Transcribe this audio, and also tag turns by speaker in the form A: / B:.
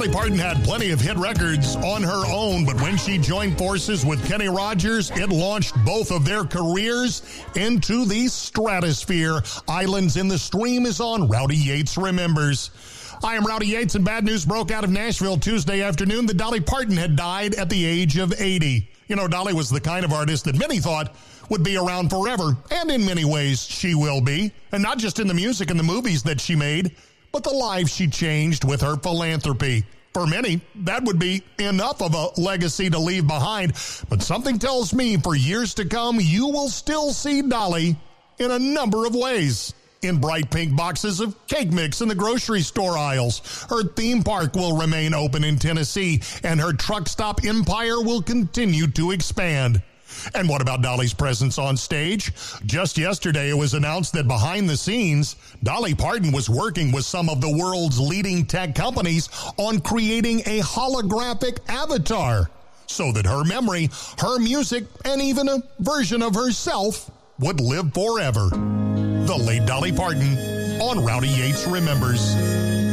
A: Dolly Parton had plenty of hit records on her own, but when she joined forces with Kenny Rogers, it launched both of their careers into the stratosphere. Islands in the Stream is on Rowdy Yates Remembers. I am Rowdy Yates, and bad news broke out of Nashville Tuesday afternoon that Dolly Parton had died at the age of 80. You know, Dolly was the kind of artist that many thought would be around forever, and in many ways she will be. And not just in the music and the movies that she made, but the lives she changed with her philanthropy. For many, that would be enough of a legacy to leave behind. But something tells me for years to come, you will still see Dolly in a number of ways. In bright pink boxes of cake mix in the grocery store aisles. Her theme park will remain open in Tennessee, and her truck stop empire will continue to expand. And what about Dolly's presence on stage? Just yesterday, it was announced that behind the scenes, Dolly Parton was working with some of the world's leading tech companies on creating a holographic avatar so that her memory, her music, and even a version of herself would live forever. The late Dolly Parton on Rowdy Yates Remembers.